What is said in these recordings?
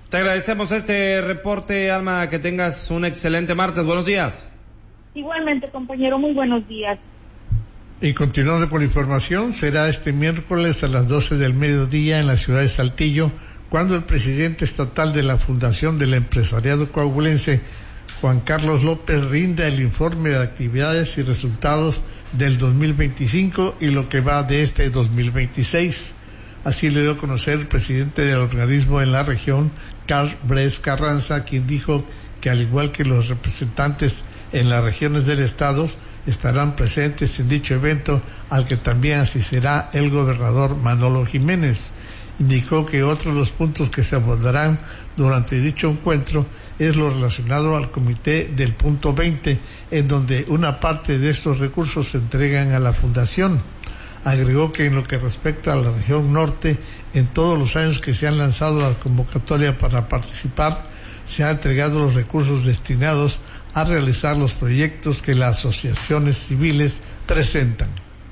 Te agradecemos este reporte, Alma, que tengas un excelente martes. Buenos días. Igualmente, compañero, muy buenos días. Y continuando con la información, será este miércoles a las 12 del mediodía en la ciudad de Saltillo, cuando el presidente estatal de la Fundación del Empresariado Coahuilense, Juan Carlos López, rinda el informe de actividades y resultados del 2025 y lo que va de este 2026. Así le dio a conocer el presidente del organismo en la región, Carl Bres Carranza, quien dijo que al igual que los representantes en las regiones del estado, estarán presentes en dicho evento, al que también asistirá el gobernador Manolo Jiménez. Indicó que otro de los puntos que se abordarán durante dicho encuentro es lo relacionado al comité del punto 20, en donde una parte de estos recursos se entregan a la fundación. Agregó que en lo que respecta a la región norte, en todos los años que se han lanzado la convocatoria para participar, se han entregado los recursos destinados a realizar los proyectos que las asociaciones civiles presentan.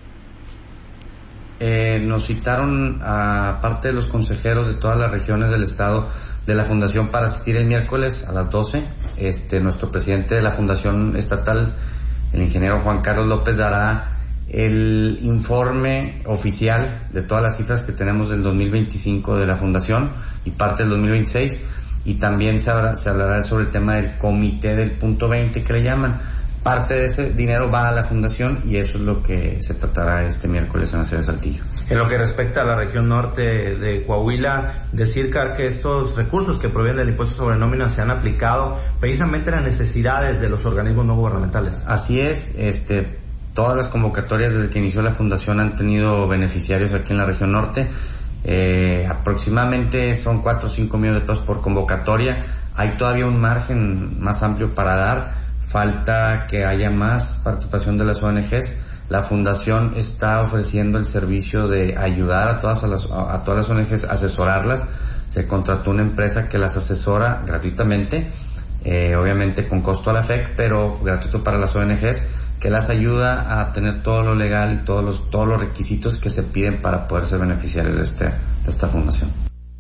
Nos citaron a parte de los consejeros de todas las regiones del estado de la fundación para asistir el miércoles a las 12. Nuestro presidente de la fundación estatal, el ingeniero Juan Carlos López, dará el informe oficial de todas las cifras que tenemos del 2025 de la fundación y parte del 2026, y también se hablará sobre el tema del comité del punto 20 que le llaman. Parte de ese dinero va a la fundación y eso es lo que se tratará este miércoles en la ciudad de Saltillo. En lo que respecta a la región norte de Coahuila, decir que estos recursos que provienen del impuesto sobre nómina se han aplicado precisamente a las necesidades de los organismos no gubernamentales. Así es, todas las convocatorias desde que inició la fundación han tenido beneficiarios aquí en la región norte. Aproximadamente son 4 o 5 millones de pesos por convocatoria. Hay todavía un margen más amplio para dar. Falta que haya más participación de las ONGs. La fundación está ofreciendo el servicio de ayudar a todas las ONGs, asesorarlas. Se contrató una empresa que las asesora gratuitamente, obviamente con costo a la FEC, pero gratuito para las ONGs, que las ayuda a tener todo lo legal y todos los requisitos que se piden para poder ser beneficiarios de esta fundación.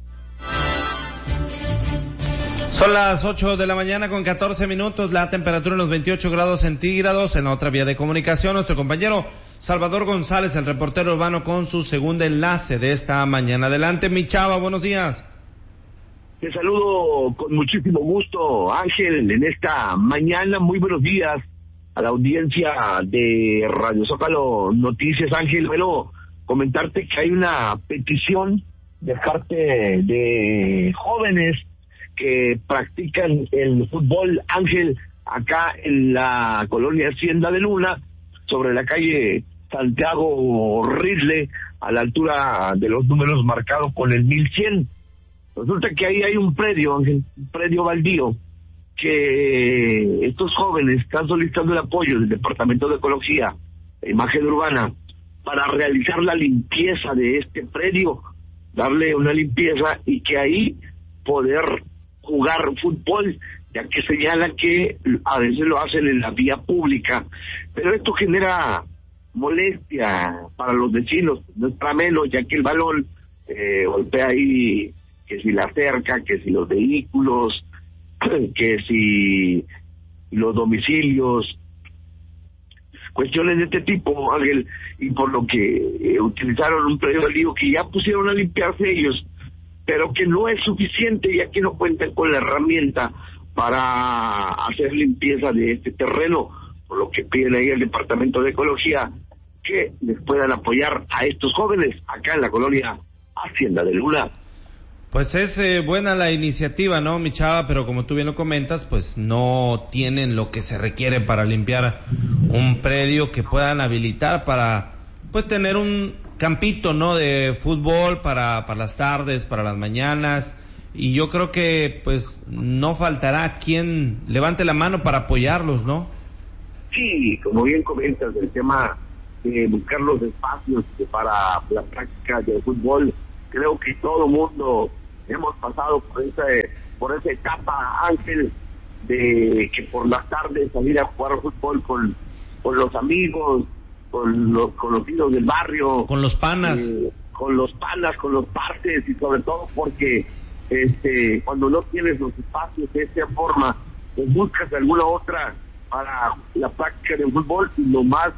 Son las 8 de la mañana con 14 minutos, la temperatura en los 28 grados centígrados. En la otra vía de comunicación, nuestro compañero Salvador González, el reportero urbano, con su segundo enlace de esta mañana. Adelante, mi chava, buenos días. Te saludo con muchísimo gusto, Ángel, en esta mañana. Muy buenos días a la audiencia de Radio Zócalo Noticias. Ángel, bueno, comentarte que hay una petición de parte de jóvenes que practican el fútbol, Ángel, acá en la colonia Hacienda de Luna, sobre la calle Santiago Ridley, a la altura de los números marcados con el 1100. Resulta que ahí hay un predio, Ángel, un predio baldío, que estos jóvenes están solicitando el apoyo del Departamento de Ecología e Imagen Urbana para realizar la limpieza de este predio, darle una limpieza y que ahí poder jugar fútbol, ya que señalan que a veces lo hacen en la vía pública, pero esto genera molestia para los vecinos, no es para menos, ya que el balón golpea ahí, que si la cerca, que si los vehículos, que si los domicilios, cuestiones de este tipo, Ángel, y por lo que utilizaron un predio baldío que ya pusieron a limpiarse ellos, pero que no es suficiente, ya que no cuentan con la herramienta para hacer limpieza de este terreno, por lo que piden ahí al Departamento de Ecología que les puedan apoyar a estos jóvenes acá en la colonia Hacienda de Luna. Pues es buena la iniciativa, ¿no, mi chava? Pero como tú bien lo comentas, pues no tienen lo que se requiere para limpiar un predio que puedan habilitar para, pues, tener un campito, ¿no?, de fútbol para las tardes, para las mañanas. Y yo creo que, pues, no faltará quien levante la mano para apoyarlos, ¿no? Sí, como bien comentas, el tema de buscar los espacios para la práctica del fútbol, creo que todo mundo hemos pasado por esa etapa, Ángel, de que por las tardes salir a jugar fútbol con los amigos, con los conocidos del barrio, con los panas, con los partes, y sobre todo porque cuando no tienes los espacios de esta forma, pues buscas alguna otra para la práctica del fútbol, y lo más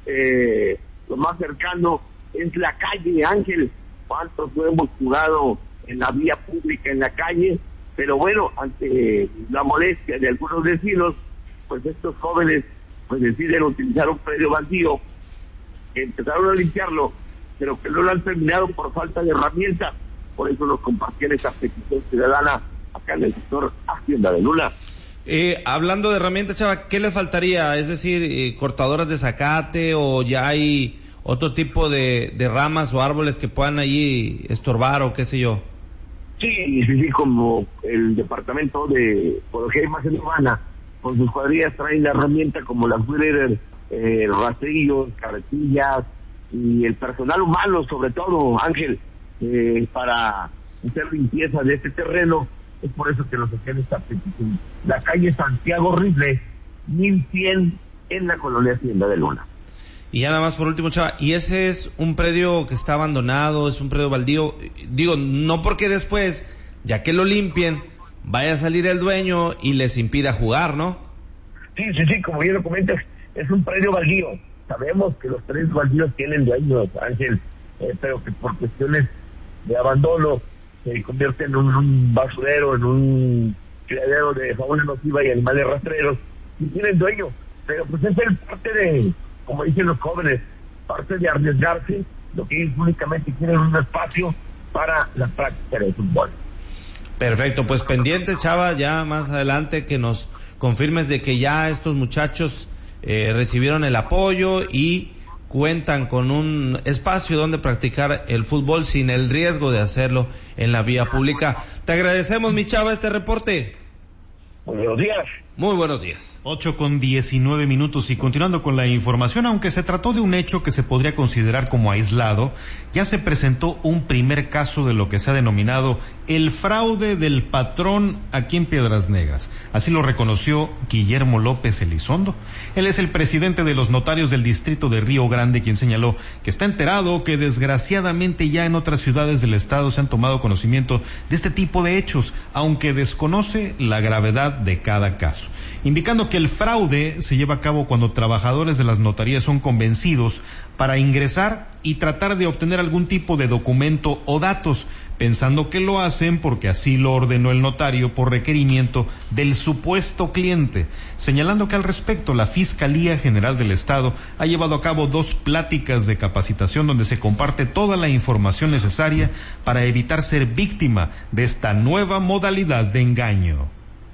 cercano es la calle, Ángel. ¿Cuántos no hemos jugado en la vía pública, en la calle? Pero bueno, ante la molestia de algunos vecinos, pues estos jóvenes pues deciden utilizar un predio baldío, empezaron a limpiarlo, pero que no lo han terminado por falta de herramientas. Por eso nos compartían esa petición ciudadana acá en el sector Hacienda de Luna. Hablando de herramientas, Chava, ¿qué les faltaría? Es decir, cortadoras de zacate, o ya hay otro tipo de ramas o árboles que puedan allí estorbar, o qué sé yo. Sí, como el Departamento de Ecología y Imagen Urbana, con sus cuadrillas traen la herramienta como las wheeler, rastrillos, carretillas, y el personal humano, sobre todo, Ángel, para hacer limpieza de este terreno. Es por eso que nos hacen esta petición. La calle Santiago Rifle, 1100, en la colonia Hacienda de Luna. Y ya nada más por último, Chava, ¿y ese es un predio que está abandonado, es un predio baldío? Digo, no porque después, ya que lo limpien, vaya a salir el dueño y les impida jugar, ¿no? Sí, como bien lo comentas, es un predio baldío. Sabemos que los predios baldíos tienen dueños, Ángel, pero que por cuestiones de abandono se convierte en un basurero, en un criadero de fauna nociva y animales rastreros, y tienen dueño. Pero pues es parte de, como dicen los jóvenes, parte de arriesgarse, lo que ellos únicamente quieren un espacio para la práctica del fútbol. Perfecto, pues pendientes, Chava, ya más adelante que nos confirmes de que ya estos muchachos recibieron el apoyo y cuentan con un espacio donde practicar el fútbol sin el riesgo de hacerlo en la vía pública. Te agradecemos, mi Chava, este reporte. Buenos días. Muy buenos días. 8:19 y continuando con la información, aunque se trató de un hecho que se podría considerar como aislado, ya se presentó un primer caso de lo que se ha denominado el fraude del patrón aquí en Piedras Negras. Así lo reconoció Guillermo López Elizondo. Él es el presidente de los notarios del distrito de Río Grande, quien señaló que está enterado que desgraciadamente ya en otras ciudades del estado se han tomado conocimiento de este tipo de hechos, aunque desconoce la gravedad de cada caso, indicando que el fraude se lleva a cabo cuando trabajadores de las notarías son convencidos para ingresar y tratar de obtener algún tipo de documento o datos, pensando que lo hacen porque así lo ordenó el notario por requerimiento del supuesto cliente, señalando que al respecto la Fiscalía General del Estado ha llevado a cabo 2 pláticas de capacitación donde se comparte toda la información necesaria para evitar ser víctima de esta nueva modalidad de engaño.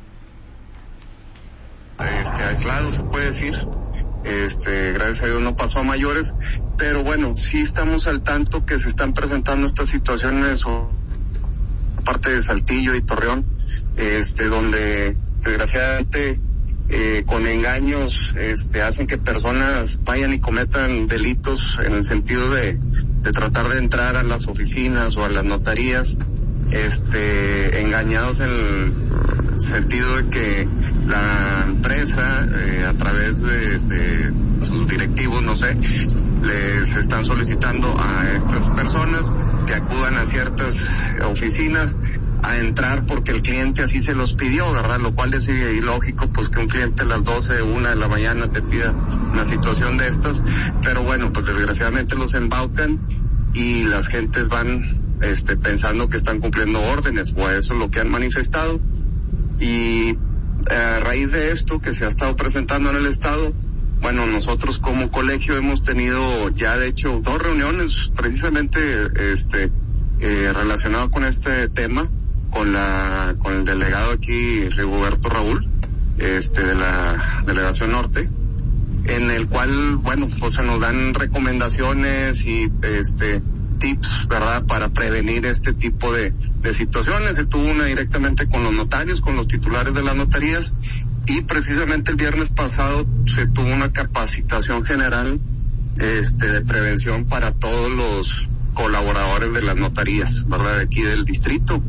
Aislado se puede decir, gracias a Dios no pasó a mayores, pero bueno, sí estamos al tanto que se están presentando estas situaciones parte de Saltillo y Torreón, donde desgraciadamente con engaños hacen que personas vayan y cometan delitos en el sentido de tratar de entrar a las oficinas o a las notarías, engañados en el sentido de que la empresa a través de sus directivos, no sé, les están solicitando a estas personas que acudan a ciertas oficinas a entrar porque el cliente así se los pidió, ¿verdad? Lo cual es ilógico, pues que un cliente a las 12, 1 de la mañana te pida una situación de estas, pero bueno, pues desgraciadamente los embaucan y las gentes van pensando que están cumpliendo órdenes, o eso es lo que han manifestado. Y a raíz de esto que se ha estado presentando en el estado, bueno, nosotros como colegio hemos tenido ya de hecho 2 reuniones precisamente relacionado con este tema, con el delegado aquí, Rigoberto Raúl, de la Delegación Norte, en el cual, bueno, pues se nos dan recomendaciones y tips, ¿verdad?, para prevenir este tipo de situaciones. Se tuvo una directamente con los notarios, con los titulares de las notarías, y precisamente el viernes pasado se tuvo una capacitación general de prevención para todos los colaboradores de las notarías, ¿verdad?, de aquí del distrito.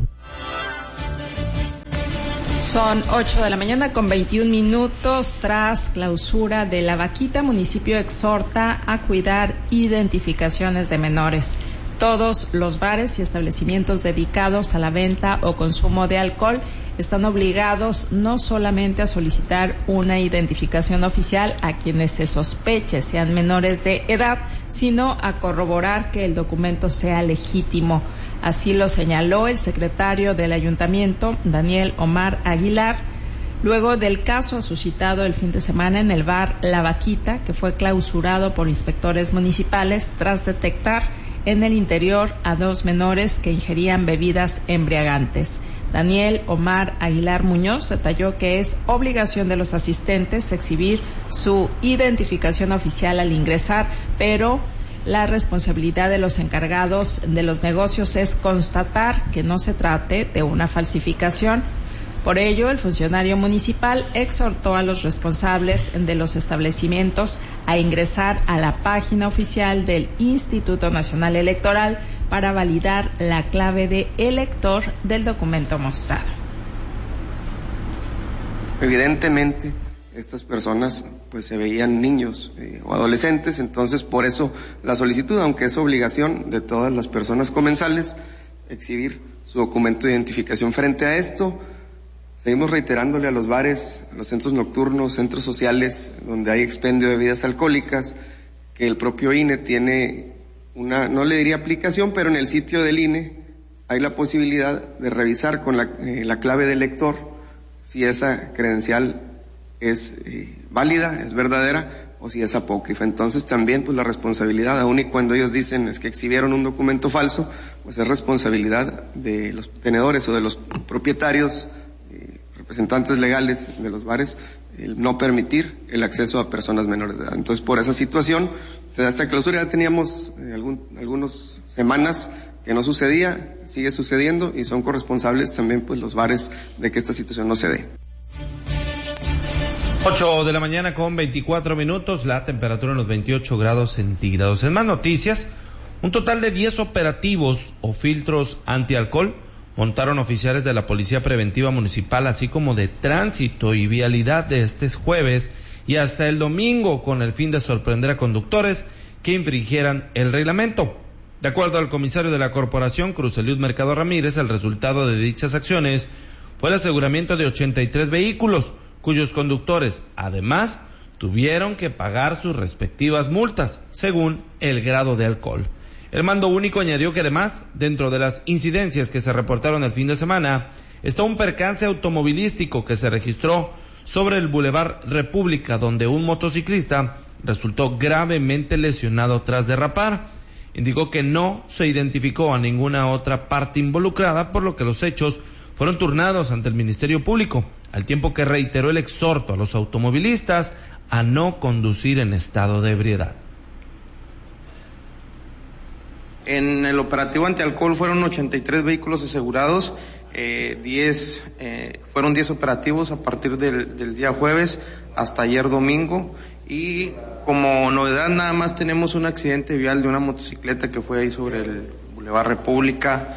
Son 8:21 a.m. Tras clausura de La Vaquita, municipio exhorta a cuidar identificaciones de menores. Todos los bares y establecimientos dedicados a la venta o consumo de alcohol están obligados no solamente a solicitar una identificación oficial a quienes se sospeche sean menores de edad, sino a corroborar que el documento sea legítimo. Así lo señaló el secretario del Ayuntamiento, Daniel Omar Aguilar, luego del caso suscitado el fin de semana en el bar La Vaquita, que fue clausurado por inspectores municipales tras detectar en el interior a 2 menores que ingerían bebidas embriagantes. Daniel Omar Aguilar Muñoz detalló que es obligación de los asistentes exhibir su identificación oficial al ingresar, pero la responsabilidad de los encargados de los negocios es constatar que no se trate de una falsificación. Por ello, el funcionario municipal exhortó a los responsables de los establecimientos a ingresar a la página oficial del Instituto Nacional Electoral para validar la clave de elector del documento mostrado. Evidentemente, estas personas pues se veían niños o adolescentes, entonces por eso la solicitud, aunque es obligación de todas las personas comensales exhibir su documento de identificación. Frente a esto, seguimos reiterándole a los bares, a los centros nocturnos, centros sociales donde hay expendio de bebidas alcohólicas, que el propio INE tiene una, no le diría aplicación, pero en el sitio del INE hay la posibilidad de revisar con la clave del lector si esa credencial es válida, es verdadera, o si es apócrifa. Entonces también pues la responsabilidad, aun y cuando ellos dicen es que exhibieron un documento falso, pues es responsabilidad de los tenedores o de los propietarios, representantes legales de los bares, el no permitir el acceso a personas menores de edad. Entonces, por esa situación, se da esta clausura. Ya teníamos algunas semanas que no sucedía, sigue sucediendo, y son corresponsables también pues los bares de que esta situación no se dé. 8 de la mañana con 24 minutos, la temperatura en los 28 grados centígrados. En más noticias, un total de 10 operativos o filtros antialcohol montaron oficiales de la Policía Preventiva Municipal, así como de Tránsito y Vialidad de este jueves y hasta el domingo, con el fin de sorprender a conductores que infringieran el reglamento. De acuerdo al comisario de la corporación, Cruz Eliud Mercado Ramírez, el resultado de dichas acciones fue el aseguramiento de 83 vehículos, cuyos conductores, además, tuvieron que pagar sus respectivas multas, según el grado de alcohol. El mando único añadió que además, dentro de las incidencias que se reportaron el fin de semana, está un percance automovilístico que se registró sobre el Boulevard República, donde un motociclista resultó gravemente lesionado tras derrapar. Indicó que no se identificó a ninguna otra parte involucrada, por lo que los hechos fueron turnados ante el Ministerio Público, al tiempo que reiteró el exhorto a los automovilistas a no conducir en estado de ebriedad. En el operativo antialcohol fueron 83 vehículos asegurados, fueron 10 operativos a partir del día jueves hasta ayer domingo, y como novedad nada más tenemos un accidente vial de una motocicleta que fue ahí sobre el Boulevard República.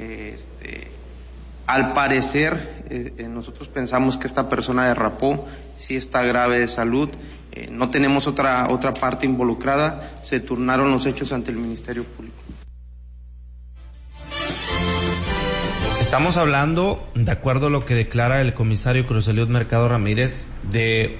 Al parecer nosotros pensamos que esta persona derrapó, sí está grave de salud, no tenemos otra parte involucrada, se turnaron los hechos ante el Ministerio Público. Estamos hablando, de acuerdo a lo que declara el comisario Cruz Eliud Mercado Ramírez, de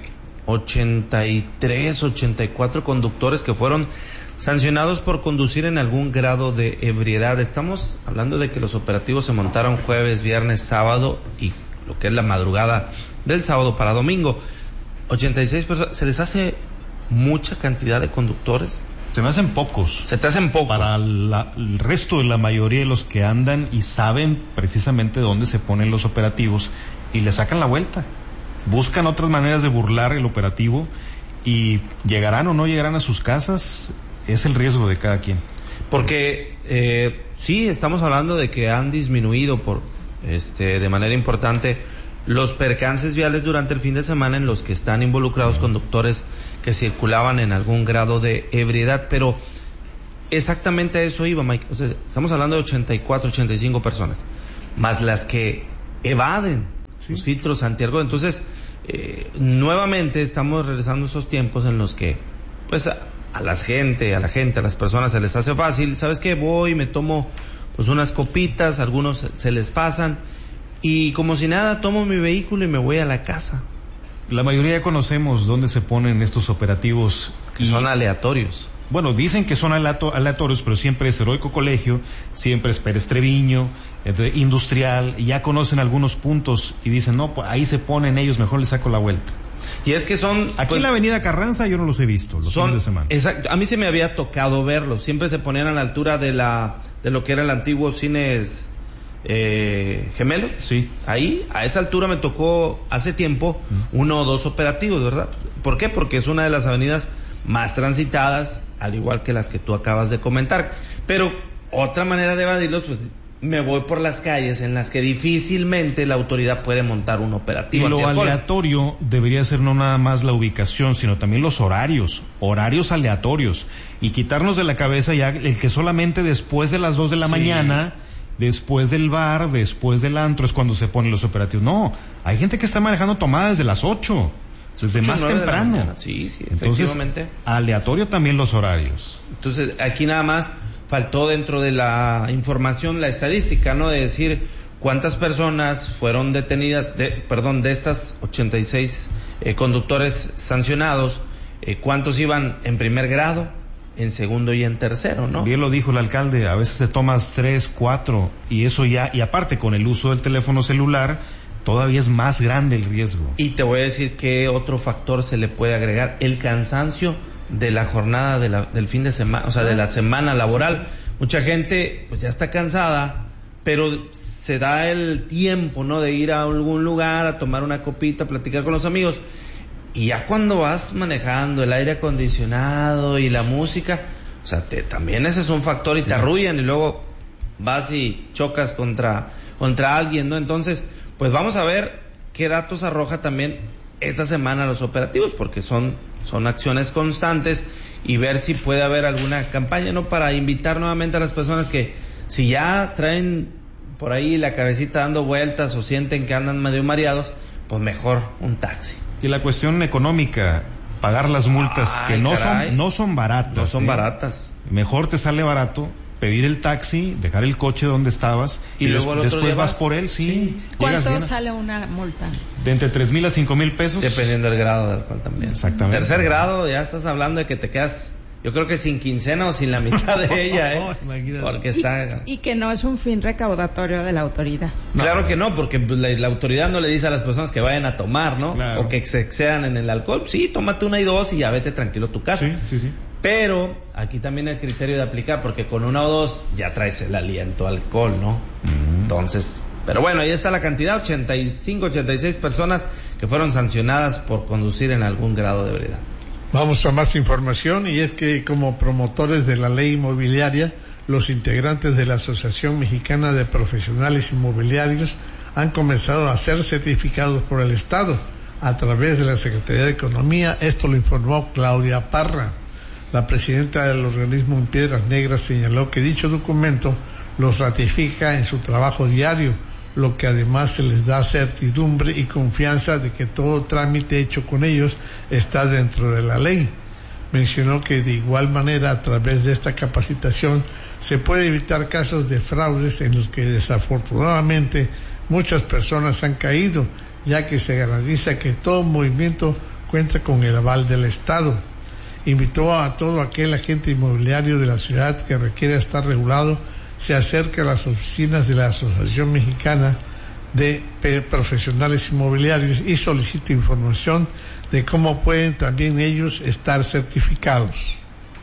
83, 84 conductores que fueron sancionados por conducir en algún grado de ebriedad. Estamos hablando de que los operativos se montaron jueves, viernes, sábado y lo que es la madrugada del sábado para domingo. 86 personas, ¿se les hace mucha cantidad de conductores? Se me hacen pocos. Se te hacen pocos. Para el resto de la mayoría de los que andan y saben precisamente dónde se ponen los operativos y le sacan la vuelta. Buscan otras maneras de burlar el operativo y llegarán o no llegarán a sus casas, es el riesgo de cada quien. Porque sí, estamos hablando de que han disminuido de manera importante los percances viales durante el fin de semana en los que están involucrados conductores que circulaban en algún grado de ebriedad, pero exactamente a eso iba, Mike. O sea, estamos hablando de 84, 85 personas, más las que evaden los filtros antialcohol. Entonces, nuevamente estamos regresando a esos tiempos en los que, pues, a la gente, a las personas se les hace fácil, ¿sabes qué? Voy, me tomo pues unas copitas, algunos se les pasan y como si nada tomo mi vehículo y me voy a la casa. La mayoría conocemos dónde se ponen estos operativos. Que son aleatorios. Bueno, dicen que son aleatorios, pero siempre es Heroico Colegio, siempre es Pérez Treviño, Industrial, y ya conocen algunos puntos y dicen, no, pues ahí se ponen ellos, mejor les saco la vuelta. Y es que son... Aquí pues, en la avenida Carranza yo no los he visto, los fines de semana. Exacto, a mí se me había tocado verlos, siempre se ponían a la altura de lo que era el antiguo Cines Gemelos. Sí. Ahí, a esa altura me tocó hace tiempo 1 o 2 operativos, ¿verdad? ¿Por qué? Porque es una de las avenidas más transitadas, al igual que las que tú acabas de comentar. Pero otra manera de evadirlos, pues me voy por las calles en las que difícilmente la autoridad puede montar un operativo. Y lo aleatorio debería ser no nada más la ubicación, sino también los horarios aleatorios, y quitarnos de la cabeza ya el que solamente después de las 2 de la mañana, después del bar, después del antro es cuando se ponen los operativos. No, hay gente que está manejando tomadas desde las 8, desde más temprano. Sí, entonces, efectivamente. Aleatorio también los horarios. Entonces, aquí nada más faltó dentro de la información la estadística, ¿no? De decir cuántas personas fueron detenidas, de estas 86 conductores sancionados, cuántos iban en primer grado, en segundo y en tercero, ¿no? Bien lo dijo el alcalde, a veces te tomas 3, 4 y eso ya, y aparte con el uso del teléfono celular, todavía es más grande el riesgo. Y te voy a decir que otro factor se le puede agregar, el cansancio de la jornada del fin de semana, o sea, de la semana laboral. Mucha gente pues ya está cansada, pero se da el tiempo, ¿no? De ir a algún lugar a tomar una copita, platicar con los amigos. Y ya cuando vas manejando el aire acondicionado y la música, o sea, también ese es un factor y te arrullan y luego vas y chocas contra alguien, ¿no? Entonces, pues vamos a ver qué datos arroja también esta semana los operativos, porque son acciones constantes, y ver si puede haber alguna campaña, ¿no? Para invitar nuevamente a las personas que si ya traen por ahí la cabecita dando vueltas o sienten que andan medio mareados, pues mejor un taxi. Y la cuestión económica, pagar las multas que no son baratas. No son baratas. Mejor te sale barato pedir el taxi, dejar el coche donde estabas y luego después vas por él, sí. ¿Cuánto sale una multa? De entre 3,000 a 5,000 pesos. Dependiendo del grado del alcohol también. Exactamente. Tercer grado, ya estás hablando de que te quedas, yo creo que sin quincena o sin la mitad de ella, porque está... Y que no es un fin recaudatorio de la autoridad. Claro que no, porque la autoridad no le dice a las personas que vayan a tomar, ¿no? Claro. O que se excedan en el alcohol. Sí, tómate 1 y 2 y ya vete tranquilo a tu casa. Sí. Pero aquí también el criterio de aplicar, porque con 1 o 2 ya traes el aliento alcohol, ¿no? Entonces, pero bueno, ahí está la cantidad, 86 personas que fueron sancionadas por conducir en algún grado de ebriedad. Vamos a más información, y es que como promotores de la ley inmobiliaria, los integrantes de la Asociación Mexicana de Profesionales Inmobiliarios han comenzado a ser certificados por el Estado a través de la Secretaría de Economía. Esto lo informó Claudia Parra. La presidenta del organismo en Piedras Negras señaló que dicho documento los ratifica en su trabajo diario, lo que además se les da certidumbre y confianza de que todo trámite hecho con ellos está dentro de la ley. Mencionó que de igual manera, a través de esta capacitación se puede evitar casos de fraudes en los que desafortunadamente muchas personas han caído, ya que se garantiza que todo movimiento cuenta con el aval del Estado. Invitó a todo aquel agente inmobiliario de la ciudad que requiera estar regulado se acerque a las oficinas de la Asociación Mexicana de Profesionales Inmobiliarios y solicite información de cómo pueden también ellos estar certificados.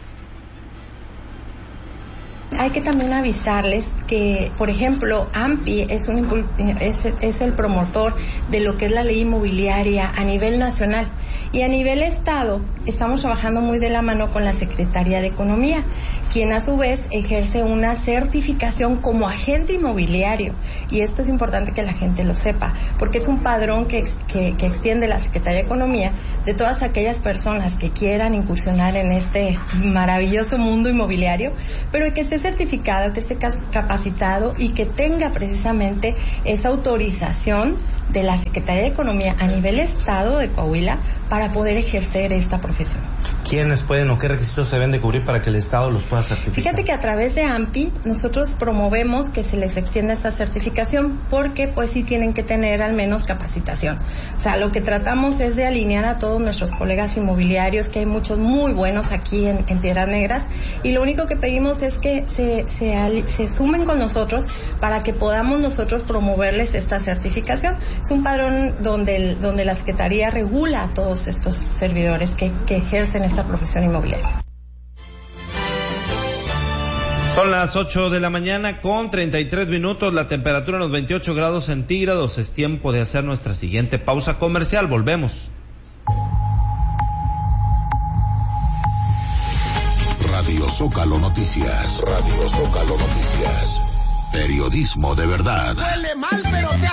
Hay que también avisarles que, por ejemplo, AMPI es el promotor de lo que es la ley inmobiliaria a nivel nacional, y a nivel estado estamos trabajando muy de la mano con la Secretaría de Economía, quien a su vez ejerce una certificación como agente inmobiliario, y esto es importante que la gente lo sepa, porque es un padrón que extiende la Secretaría de Economía de todas aquellas personas que quieran incursionar en este maravilloso mundo inmobiliario, pero que esté certificado, que esté capacitado y que tenga precisamente esa autorización de la Secretaría de Economía a nivel estado de Coahuila para poder ejercer esta profesión. ¿quiénes pueden o qué requisitos se deben de cubrir para que el Estado los pueda certificar? Fíjate que a través de AMPI nosotros promovemos que se les extienda esta certificación porque pues sí tienen que tener al menos capacitación. O sea, lo que tratamos es de alinear a todos nuestros colegas inmobiliarios, que hay muchos muy buenos aquí en Piedras Negras, y lo único que pedimos es que se sumen con nosotros para que podamos nosotros promoverles esta certificación. Es un padrón donde la Secretaría regula a todos estos servidores que ejercen esta profesión inmobiliaria. Son las 8 de la mañana con 33 minutos, la temperatura en los 28 grados centígrados. Es tiempo de hacer nuestra siguiente pausa comercial. Volvemos. Radio Zócalo Noticias. Radio Zócalo Noticias. Periodismo de verdad. Huele mal, pero te